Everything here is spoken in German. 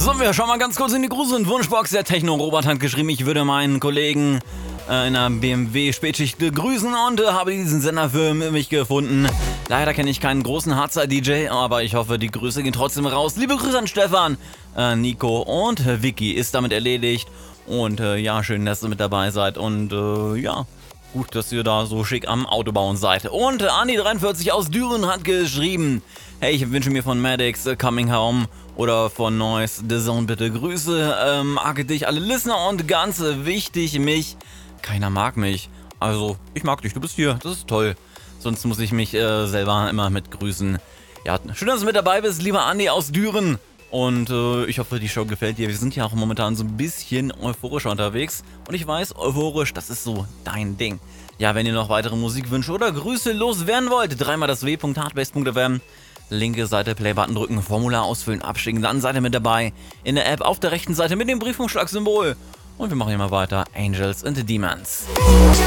So, wir schauen mal ganz kurz in die Grüße- und Wunschbox. Der Techno-Robert hat geschrieben, ich würde meinen Kollegen in der BMW Spätschicht grüßen und habe diesen Sender für mich gefunden. Leider kenne ich keinen großen Hardstyle-DJ, aber ich hoffe, die Grüße gehen trotzdem raus. Liebe Grüße an Stefan, Nico und Vicky. Ist damit erledigt. Und ja, schön, dass ihr mit dabei seid. Und ja, gut, dass ihr da so schick am Autobauen seid. Und Andi43 aus Düren hat geschrieben, hey, ich wünsche mir von Maddox Coming Home oder von Noise The Zone bitte Grüße. Mag dich alle Listener und ganz wichtig mich. Keiner mag mich. Also, ich mag dich, du bist hier, das ist toll. Sonst muss ich mich selber immer mit grüßen. Ja, schön, dass du mit dabei bist, lieber Andi aus Düren. Und ich hoffe, die Show gefällt dir. Wir sind ja auch momentan so ein bisschen euphorischer unterwegs. Und ich weiß, euphorisch, das ist so dein Ding. Ja, wenn ihr noch weitere Musikwünsche oder Grüße loswerden wollt, dreimal das w.hardbase.fm. Linke Seite, Playbutton drücken, Formular ausfüllen, abschicken, dann seid ihr mit dabei. In der App auf der rechten Seite mit dem Briefumschlagsymbol. Und wir machen hier mal weiter. Angels and Demons.